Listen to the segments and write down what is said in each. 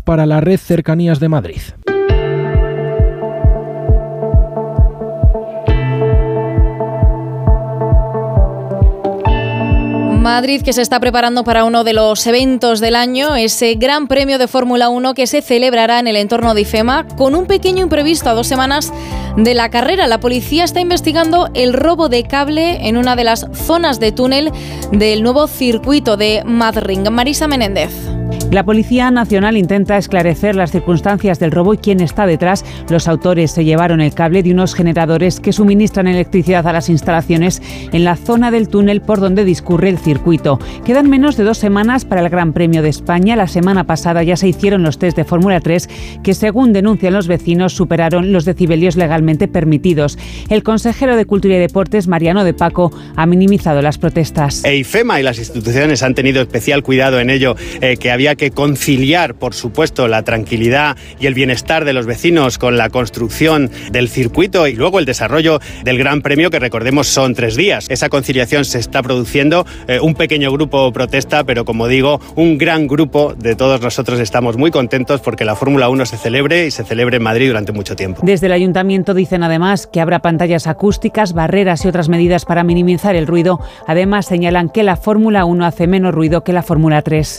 para la red Cercanías de Madrid. Madrid, que se está preparando para uno de los eventos del año, ese Gran Premio de Fórmula 1 que se celebrará en el entorno de IFEMA, con un pequeño imprevisto a 2 semanas de la carrera. La policía está investigando el robo de cable en una de las zonas de túnel del nuevo circuito de Madrid. Marisa Menéndez. La Policía Nacional intenta esclarecer las circunstancias del robo y quién está detrás. Los autores se llevaron el cable de unos generadores que suministran electricidad a las instalaciones en la zona del túnel por donde discurre el circuito. Quedan menos de 2 semanas para el Gran Premio de España. La semana pasada ya se hicieron los test de Fórmula 3 que, según denuncian los vecinos, superaron los decibelios legalmente permitidos. El consejero de Cultura y Deportes, Mariano de Paco, ha minimizado las protestas. IFEMA y las instituciones han tenido especial cuidado en ello, que había que conciliar, por supuesto, la tranquilidad y el bienestar de los vecinos con la construcción del circuito y luego el desarrollo del Gran Premio, que recordemos son 3 días. Esa conciliación se está produciendo. Un pequeño grupo protesta, pero como digo, un gran grupo de todos nosotros estamos muy contentos porque la Fórmula 1 se celebre y se celebre en Madrid durante mucho tiempo. Desde el Ayuntamiento dicen además que habrá pantallas acústicas, barreras y otras medidas para minimizar el ruido. Además señalan que la Fórmula 1 hace menos ruido que la Fórmula 3.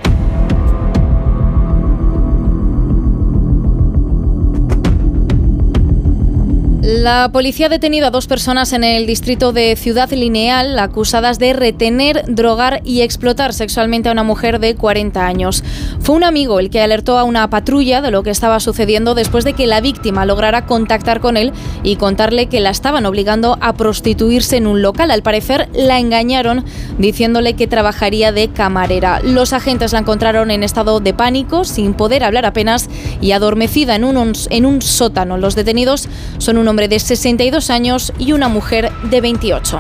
La policía ha detenido a 2 personas en el distrito de Ciudad Lineal acusadas de retener, drogar y explotar sexualmente a una mujer de 40 años. Fue un amigo el que alertó a una patrulla de lo que estaba sucediendo después de que la víctima lograra contactar con él y contarle que la estaban obligando a prostituirse en un local. Al parecer la engañaron diciéndole que trabajaría de camarera. Los agentes la encontraron en estado de pánico, sin poder hablar apenas y adormecida en un sótano. Los detenidos son un hombre de 62 años y una mujer de 28.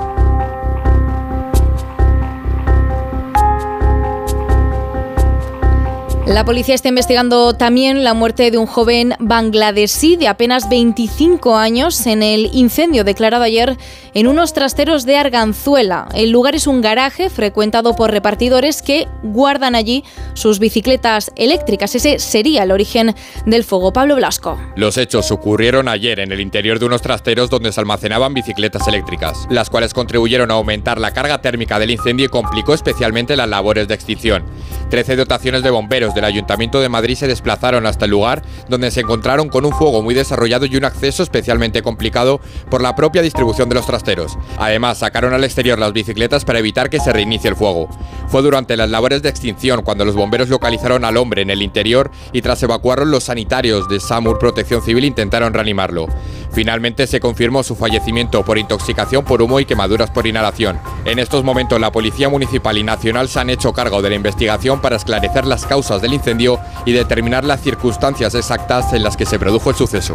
La policía está investigando también la muerte de un joven bangladesí de apenas 25 años en el incendio declarado ayer en unos trasteros de Arganzuela. El lugar es un garaje frecuentado por repartidores que guardan allí sus bicicletas eléctricas. Ese sería el origen del fuego. Pablo Blasco. Los hechos ocurrieron ayer en el interior de unos trasteros donde se almacenaban bicicletas eléctricas, las cuales contribuyeron a aumentar la carga térmica del incendio y complicó especialmente las labores de extinción. 13 dotaciones de bomberos del Ayuntamiento de Madrid se desplazaron hasta el lugar, donde se encontraron con un fuego muy desarrollado y un acceso especialmente complicado por la propia distribución de los trasteros. Además, sacaron al exterior las bicicletas para evitar que se reinicie el fuego. Fue durante las labores de extinción cuando los bomberos localizaron al hombre en el interior y tras evacuarlo los sanitarios de SAMUR Protección Civil intentaron reanimarlo. Finalmente se confirmó su fallecimiento por intoxicación por humo y quemaduras por inhalación. En estos momentos la Policía Municipal y Nacional se han hecho cargo de la investigación para esclarecer las causas del incendio y determinar las circunstancias exactas en las que se produjo el suceso.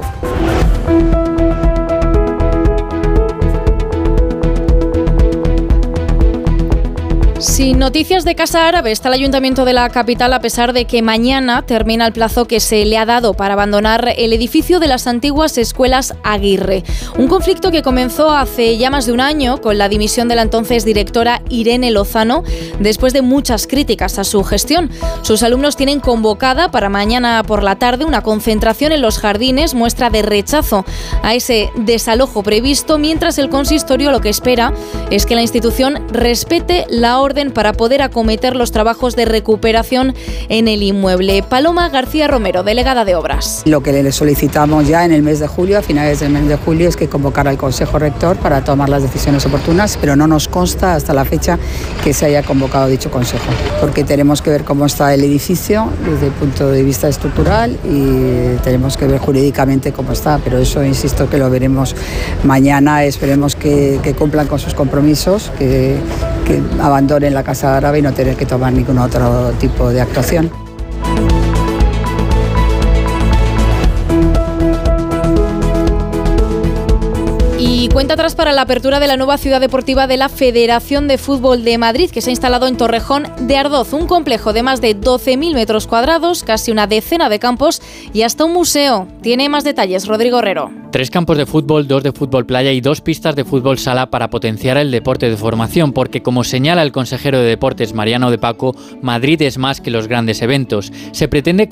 Sin noticias de Casa Árabe está el Ayuntamiento de la capital, a pesar de que mañana termina el plazo que se le ha dado para abandonar el edificio de las antiguas escuelas Aguirre. Un conflicto que comenzó hace ya más de un año con la dimisión de la entonces directora Irene Lozano, después de muchas críticas a su gestión. Sus alumnos tienen convocada para mañana por la tarde una concentración en los jardines, muestra de rechazo a ese desalojo previsto, mientras el consistorio lo que espera es que la institución respete la orden para poder acometer los trabajos de recuperación en el inmueble. Paloma García Romero, delegada de Obras. Lo que le solicitamos ya en el mes de julio, a finales del mes de julio, es que convocara al Consejo Rector para tomar las decisiones oportunas, pero no nos consta hasta la fecha que se haya convocado dicho Consejo, porque tenemos que ver cómo está el edificio desde el punto de vista estructural y tenemos que ver jurídicamente cómo está, pero eso insisto que lo veremos mañana. Esperemos que cumplan con sus compromisos, que abandonen la Casa Árabe y no tener que tomar ningún otro tipo de actuación. Y cuenta atrás para la apertura de la nueva ciudad deportiva de la Federación de Fútbol de Madrid, que se ha instalado en Torrejón de Ardoz, un complejo de más de 12.000 metros cuadrados, casi una decena de campos y hasta un museo. Tiene más detalles Rodrigo Herrero. 3 campos de fútbol, 2 de fútbol playa y 2 pistas de fútbol sala para potenciar el deporte de formación, porque como señala el consejero de Deportes Mariano de Paco, Madrid es más que los grandes eventos. Se pretende